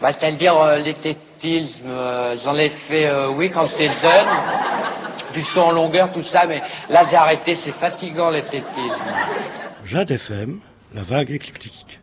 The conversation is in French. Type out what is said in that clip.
Bah, c'est-à-dire l'éthétisme, j'en ai fait, oui, quand j'étais jeune, du son en longueur, tout ça, mais là j'ai arrêté, c'est fatigant l'éthétisme. Jade FM, la vague éclectique.